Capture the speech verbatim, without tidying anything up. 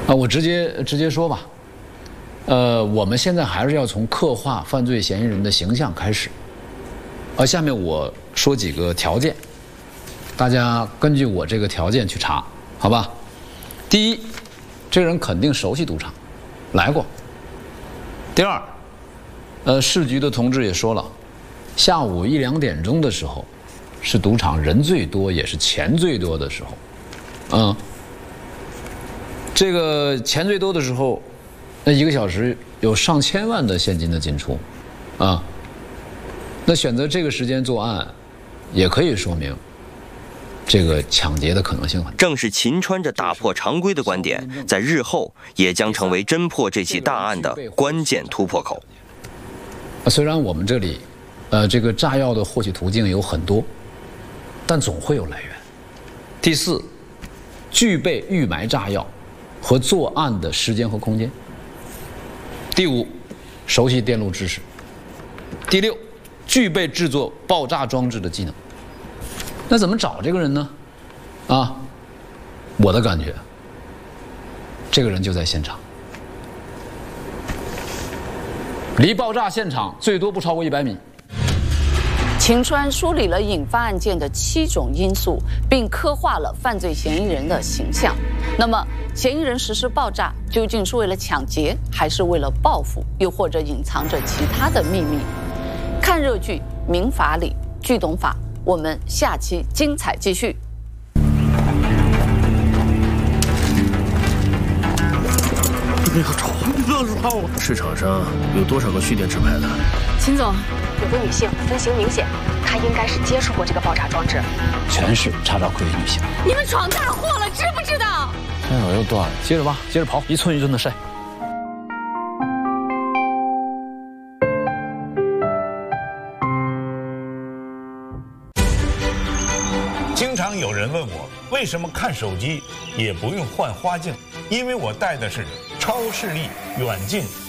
啊，我直接直接说吧。呃，我们现在还是要从刻画犯罪嫌疑人的形象开始。而下面我说几个条件，大家根据我这个条件去查，好吧？第一，这个人肯定熟悉赌场，来过。第二，呃，市局的同志也说了，下午一两点钟的时候，是赌场人最多也是钱最多的时候，嗯，这个钱最多的时候，那一个小时有上千万的现金的进出，啊。那选择这个时间作案，也可以说明，这个抢劫的可能性很大。 正是秦川这打破常规的观点，在日后也将成为侦破这起大案的关键突破口。 虽然我们这里，呃，这个炸药的获取途径有很多，但总会有来源。第四，具备预埋炸药和作案的时间和空间。第五，熟悉电路知识。第六，具备制作爆炸装置的技能。那怎么找这个人呢？啊，我的感觉，这个人就在现场，离爆炸现场最多不超过一百米。 秦川梳理了引发案件的七种因素，并刻画了犯罪嫌疑人的形象。那么，嫌疑人实施爆炸究竟是为了抢劫，还是为了报复，又或者隐藏着其他的秘密？看热剧《民法理》，剧懂法，我们下期精彩继续。 不要吵，不要吵！市场上有多少个蓄电池牌的？ 秦总， 有个女性分型明显，她应该是接触过这个爆炸装置。 全市查找可疑女性。 你们闯大祸了，知不知道？ 线索又断了，接着挖，接着刨，一寸一寸的筛。 经常有人问我，为什么看手机也不用换花镜？因为我带的是超视力远近